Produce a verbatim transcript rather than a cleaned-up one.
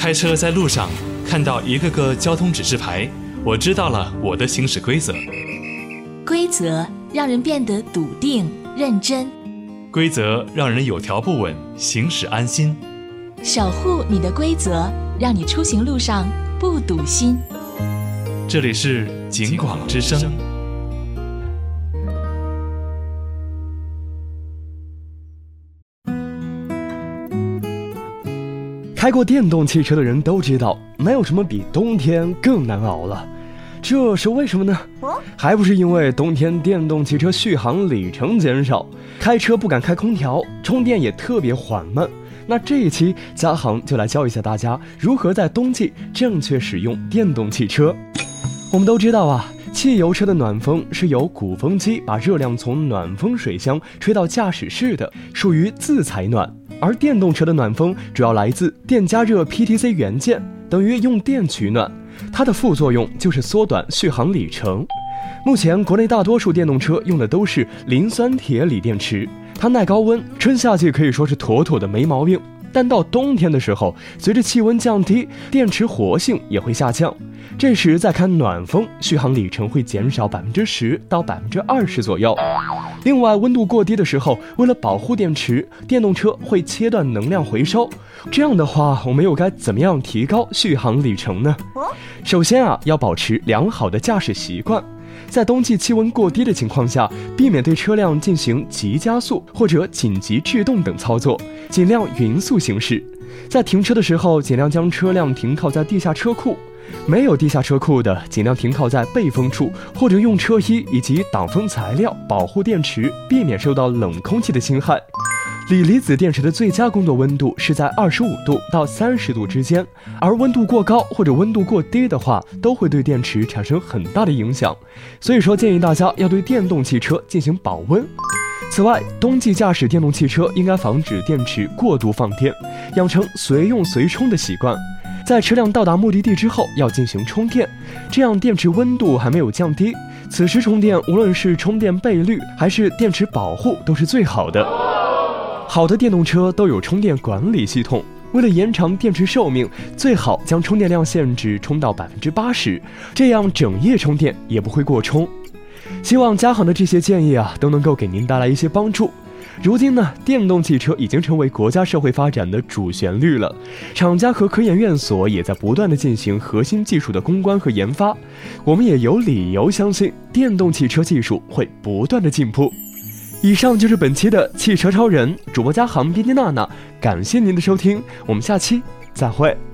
开车在路上看到一个个交通指示牌，我知道了我的行驶规则。 规则让人变得笃定认真， 规则让人有条不紊，行驶安心。 守护你的规则，让你出行路上不堵心。 这里是警广之声。 开过电动汽车的人都知道，没有什么比冬天更难熬了。这是为什么呢？还不是因为冬天电动汽车续航里程减少，开车不敢开空调，充电也特别缓慢。那这一期嘉航就来教一下大家如何在冬季正确使用电动汽车。我们都知道啊，汽油车的暖风是由鼓风机把热量从暖风水箱吹到驾驶室的，属于自采暖。而电动车的暖风主要来自电加热 P T C 元件，等于用电取暖，它的副作用就是缩短续航里程。目前国内大多数电动车用的都是磷酸铁锂电池，它耐高温，春夏季可以说是妥妥的没毛病。但到冬天的时候，随着气温降低，电池活性也会下降，这时再开暖风，续航里程会减少百分之十到百分之二十左右。另外，温度过低的时候，为了保护电池，电动车会切断能量回收。这样的话，我们又该怎么样提高续航里程呢？首先啊，要保持良好的驾驶习惯。在冬季气温过低的情况下，避免对车辆进行急加速或者紧急制动等操作，尽量匀速行驶。在停车的时候，尽量将车辆停靠在地下车库。没有地下车库的，尽量停靠在背风处，或者用车衣以及挡风材料保护电池，避免受到冷空气的侵害。锂离子电池的最佳工作温度是在二十五度到三十度之间，而温度过高或者温度过低的话，都会对电池产生很大的影响。所以说，建议大家要对电动汽车进行保温。此外，冬季驾驶电动汽车应该防止电池过度放电，养成随用随充的习惯。在车辆到达目的地之后，要进行充电，这样电池温度还没有降低，此时充电，无论是充电倍率还是电池保护都是最好的。好的电动车都有充电管理系统，为了延长电池寿命，最好将充电量限制充到百分之八十，这样整夜充电也不会过充。希望嘉航的这些建议啊，都能够给您带来一些帮助。如今呢，电动汽车已经成为国家社会发展的主旋律了，厂家和科研院所也在不断的进行核心技术的攻关和研发，我们也有理由相信电动汽车技术会不断的进步。以上就是本期的汽车超人，主播嘉航、编辑娜娜，感谢您的收听，我们下期再会。